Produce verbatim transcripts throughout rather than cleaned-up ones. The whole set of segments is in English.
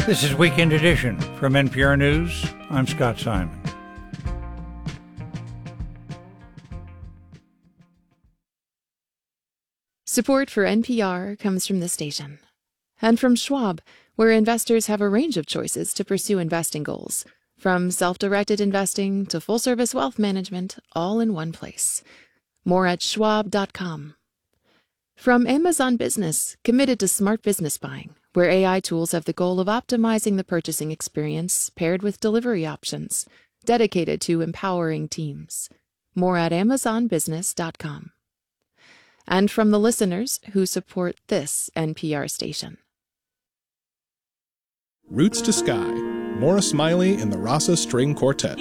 This is Weekend Edition from N P R News. I'm Scott Simon. Support for N P R comes from the station and from Schwab, where investors have a range of choices to pursue investing goals, from self-directed investing to full-service wealth management, all in one place. More at schwab dot com. From Amazon Business, committed to smart business buying, where A I tools have the goal of optimizing the purchasing experience paired with delivery options, dedicated to empowering teams. More at amazon business dot com. And from the listeners who support this N P R station. Roots to Sky, Maura Smiley and the Rasa String Quartet.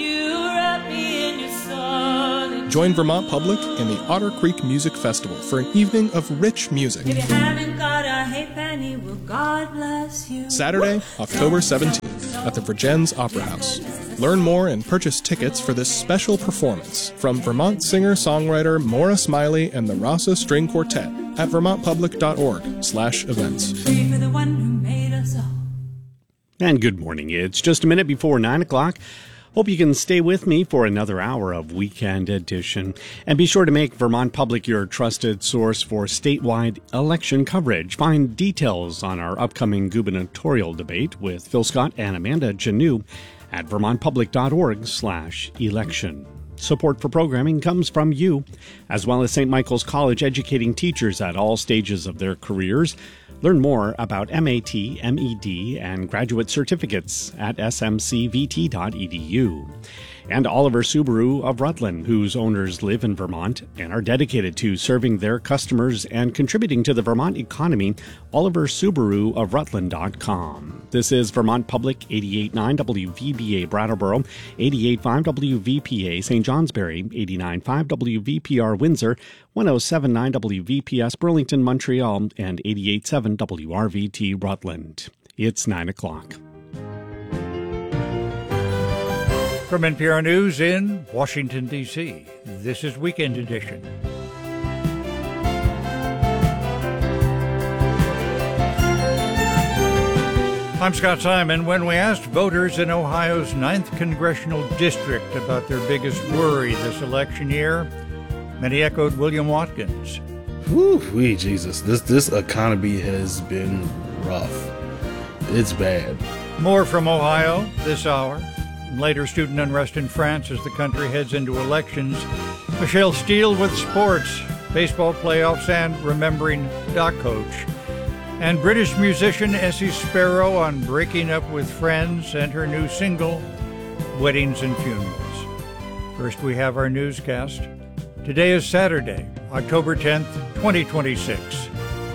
Join Vermont Public and the Otter Creek Music Festival for an evening of rich music. If you haven't got a halfpenny, well, God bless you. Saturday, October seventeenth, at the Virgins Opera House. Learn more and purchase tickets for this special performance from Vermont singer-songwriter Maura Smiley and the Rasa String Quartet at vermont public dot org slash events. Pray for the one who made us all. And good morning. It's just a minute before nine o'clock. Hope you can stay with me for another hour of Weekend Edition. And be sure to make Vermont Public your trusted source for statewide election coverage. Find details on our upcoming gubernatorial debate with Phil Scott and Amanda Janu at vermont public dot org slash election. Support for programming comes from you, as well as Saint Michael's College educating teachers at all stages of their careers. Learn more about M A T, M E D, and graduate certificates at s m c v t dot e d u. And Oliver Subaru of Rutland, whose owners live in Vermont and are dedicated to serving their customers and contributing to the Vermont economy. Oliver Subaru of Rutland dot com. This is Vermont Public, eighty-eight point nine W V B A Brattleboro, eighty-eight point five W V P A Saint Johnsbury, eighty-nine point five W V P R Windsor, one oh seven point nine W V P S Burlington, Montreal, and eighty-eight point seven W R V T Rutland. It's nine o'clock. From N P R News in Washington, D C, this is Weekend Edition. I'm Scott Simon. When we asked voters in Ohio's ninth Congressional District about their biggest worry this election year, many echoed William Watkins. Whew, Jesus, this, this economy has been rough. It's bad. More from Ohio this hour. Later, student unrest in France as the country heads into elections. Michelle Steele with sports, baseball playoffs, and remembering Doc Coach. And British musician Essie Sparrow on breaking up with friends and her new single, Weddings and Funerals. First, we have our newscast. Today is Saturday, October tenth, twenty twenty-six.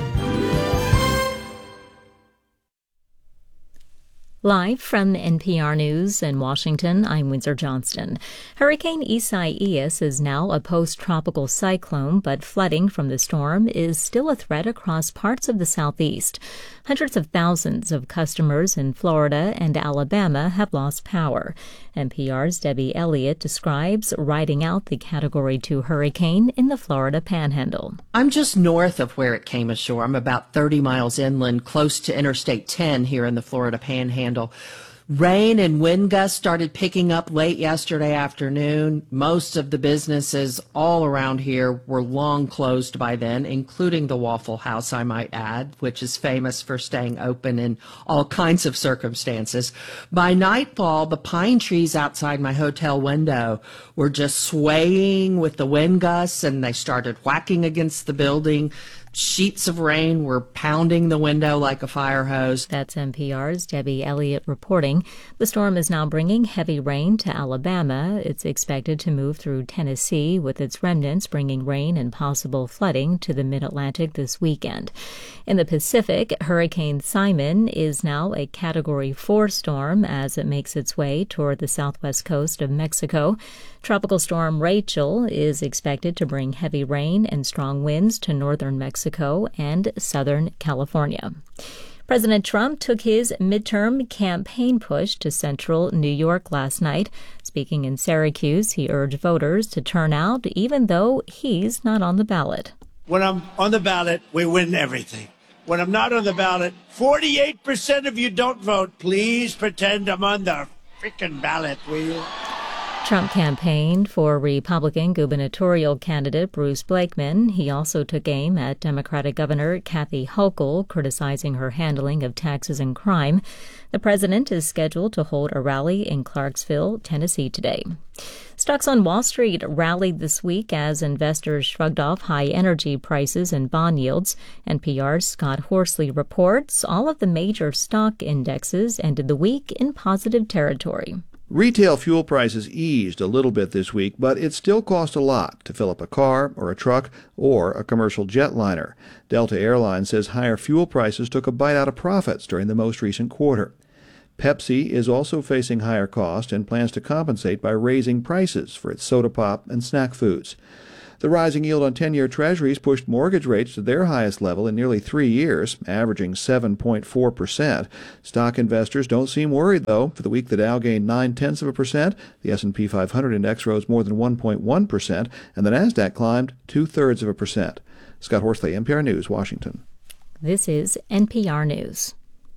Live from N P R News in Washington, I'm Windsor Johnston. Hurricane Isaias is now a post-tropical cyclone, but flooding from the storm is still a threat across parts of the southeast. Hundreds of thousands of customers in Florida and Alabama have lost power. N P R's Debbie Elliott describes riding out the Category two hurricane in the Florida Panhandle. I'm just north of where it came ashore. I'm about thirty miles inland, close to Interstate ten here in the Florida Panhandle. Rain and wind gusts started picking up late yesterday afternoon. Most of the businesses all around here were long closed by then, including the Waffle House, I might add, which is famous for staying open in all kinds of circumstances. By nightfall, the pine trees outside my hotel window were just swaying with the wind gusts, and they started whacking against the building. Sheets of rain were pounding the window like a fire hose. That's N P R's Debbie Elliott reporting. The storm is now bringing heavy rain to Alabama. It's expected to move through Tennessee, with its remnants bringing rain and possible flooding to the mid-Atlantic this weekend. In the Pacific, Hurricane Simon is now a Category four storm as it makes its way toward the southwest coast of Mexico. Tropical storm Rachel is expected to bring heavy rain and strong winds to northern Mexico and southern California. President Trump took his midterm campaign push to central New York last night. Speaking in Syracuse, he urged voters to turn out even though he's not on the ballot. When I'm on the ballot, we win everything. when I'm not on the ballot. forty-eight percent of you don't vote. Please pretend I'm on the freaking ballot, will you? Trump campaigned for Republican gubernatorial candidate Bruce Blakeman. He also took aim at Democratic Governor Kathy Hochul, criticizing her handling of taxes and crime. The president is scheduled to hold a rally in Clarksville, Tennessee today. Stocks on Wall Street rallied this week as investors shrugged off high energy prices and bond yields. N P R's Scott Horsley reports all of the major stock indexes ended the week in positive territory. Retail fuel prices eased a little bit this week, but it still cost a lot to fill up a car or a truck or a commercial jetliner. Delta Airlines says higher fuel prices took a bite out of profits during the most recent quarter. Pepsi is also facing higher costs and plans to compensate by raising prices for its soda pop and snack foods. The rising yield on ten-year treasuries pushed mortgage rates to their highest level in nearly three years, averaging seven point four percent. Stock investors don't seem worried, though. For the week, the Dow gained nine-tenths of a percent, the S and P five hundred index rose more than one point one percent, and the Nasdaq climbed two-thirds of a percent. Scott Horsley, N P R News, Washington. This is N P R News.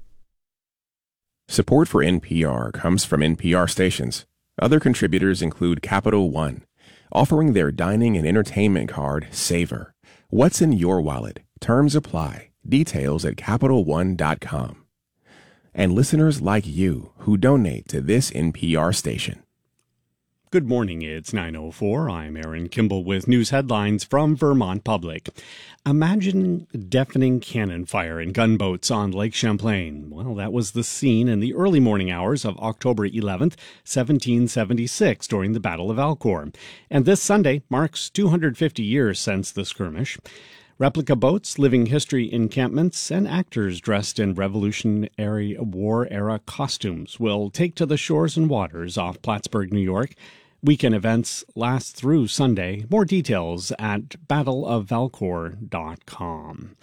Support for N P R comes from N P R stations. Other contributors include Capital One, offering their dining and entertainment card, Savor. What's in your wallet? Terms apply. Details at Capital One dot com. And listeners like you who donate to this N P R station. Good morning, it's nine oh four. I'm Aaron Kimball with news headlines from Vermont Public. Imagine deafening cannon fire in gunboats on Lake Champlain. Well, that was the scene in the early morning hours of October eleventh, seventeen seventy-six, during the Battle of Alcor. And this Sunday marks two hundred fifty years since the skirmish. Replica boats, living history encampments, and actors dressed in Revolutionary War-era costumes will take to the shores and waters off Plattsburgh, New York. Weekend events last through Sunday. More details at battle of valcor dot com.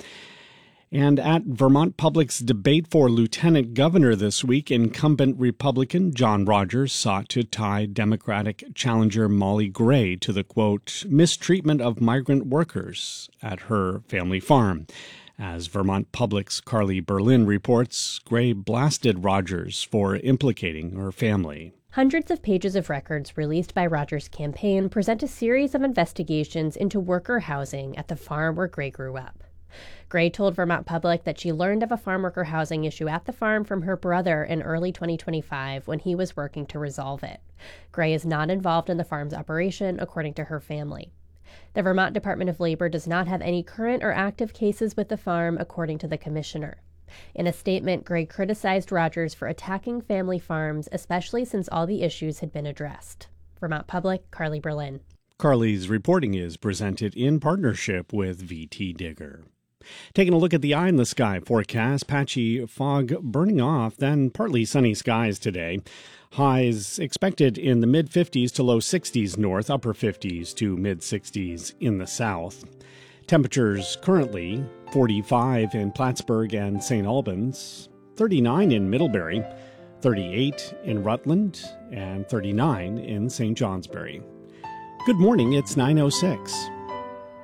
And at Vermont Public's debate for lieutenant governor this week, incumbent Republican John Rogers sought to tie Democratic challenger Molly Gray to the, quote, mistreatment of migrant workers at her family farm. As Vermont Public's Carly Berlin reports, Gray blasted Rogers for implicating her family. Hundreds of pages of records released by Rogers' campaign present a series of investigations into worker housing at the farm where Gray grew up. Gray told Vermont Public that she learned of a farm worker housing issue at the farm from her brother in early twenty twenty-five when he was working to resolve it. Gray is not involved in the farm's operation, according to her family. The Vermont Department of Labor does not have any current or active cases with the farm, according to the commissioner. In a statement, Gray criticized Rogers for attacking family farms, especially since all the issues had been addressed. Vermont Public, Carly Berlin. Carly's reporting is presented in partnership with V T Digger. Taking a look at the eye in the sky forecast, patchy fog burning off, then partly sunny skies today. Highs expected in the mid fifties to low sixties north, upper fifties to mid sixties in the south. Temperatures currently forty-five in Plattsburgh and Saint Albans, thirty-nine in Middlebury, thirty-eight in Rutland, and thirty-nine in Saint Johnsbury. Good morning, it's nine oh six.